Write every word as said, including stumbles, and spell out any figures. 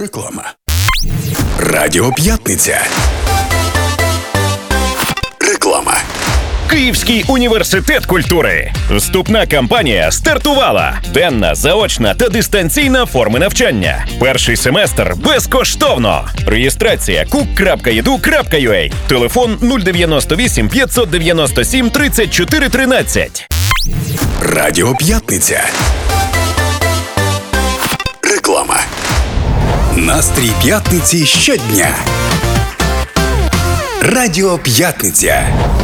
Реклама. Радіо П'ятниця. Реклама. Київський університет культури. Вступна кампанія стартувала. Денна, заочна та дистанційна форми навчання. Перший семестр безкоштовно. Реєстрація кук крапка і ді ю крапка ю а. Телефон нуль дев'яносто вісім п'ятсот дев'яносто сім тридцять чотири тринадцять. Радіо П'ятниця. Реклама. Настрій п'ятниці щодня. Радіо П'ятниця.